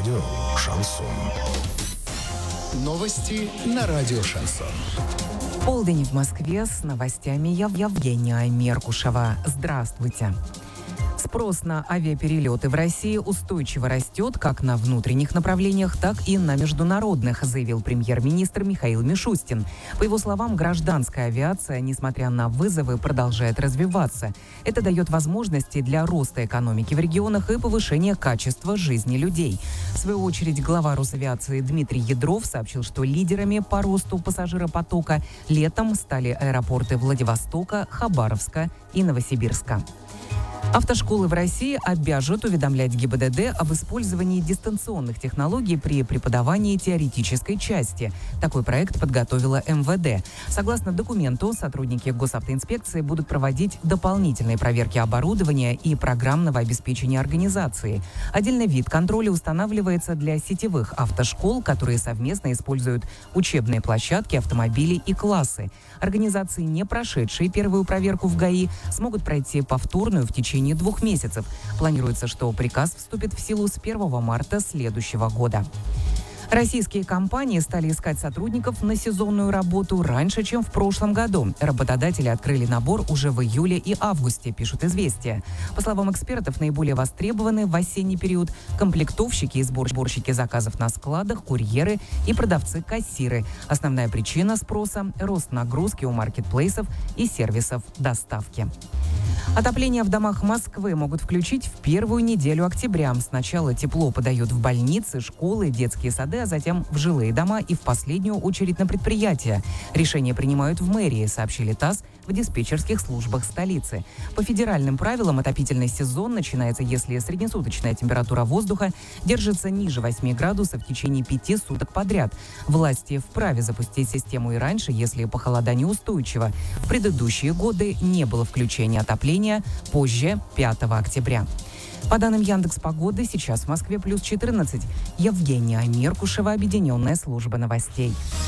Радио «Шансон». Новости на радио «Шансон». Полдень в Москве, с новостями Евгения Меркушева. Здравствуйте. Спрос на авиаперелеты в России устойчиво растет как на внутренних направлениях, так и на международных, заявил премьер-министр Михаил Мишустин. По его словам, гражданская авиация, несмотря на вызовы, продолжает развиваться. Это дает возможности для роста экономики в регионах и повышения качества жизни людей. В свою очередь, глава Росавиации Дмитрий Ядров сообщил, что лидерами по росту пассажиропотока летом стали аэропорты Владивостока, Хабаровска и Новосибирска. Автошколы в России обяжут уведомлять ГИБДД об использовании дистанционных технологий при преподавании теоретической части. Такой проект подготовила МВД. Согласно документу, сотрудники госавтоинспекции будут проводить дополнительные проверки оборудования и программного обеспечения организации. Отдельный вид контроля устанавливается для сетевых автошкол, которые совместно используют учебные площадки, автомобили и классы. Организации, не прошедшие первую проверку в ГАИ, смогут пройти повторную в течение 2 месяцев. Планируется, что приказ вступит в силу с 1 марта следующего года. Российские компании стали искать сотрудников на сезонную работу раньше, чем в прошлом году. Работодатели открыли набор уже в июле и августе, пишут «Известия». По словам экспертов, наиболее востребованы в осенний период комплектовщики и сборщики заказов на складах, курьеры и продавцы-кассиры. Основная причина спроса – рост нагрузки у маркетплейсов и сервисов доставки. Отопление в домах Москвы могут включить в первую неделю октября. Сначала тепло подают в больницы, школы, детские сады, а затем в жилые дома и в последнюю очередь на предприятия. Решение принимают в мэрии, сообщили ТАСС в диспетчерских службах столицы. По федеральным правилам отопительный сезон начинается, если среднесуточная температура воздуха держится ниже 8 градусов в течение 5 суток подряд. Власти вправе запустить систему и раньше, если похолодание устойчиво. В предыдущие годы не было включения отопления позже 5 октября. По данным Яндекс.Погоды, сейчас в Москве плюс 14. Евгения Меркушева, Объединенная служба новостей.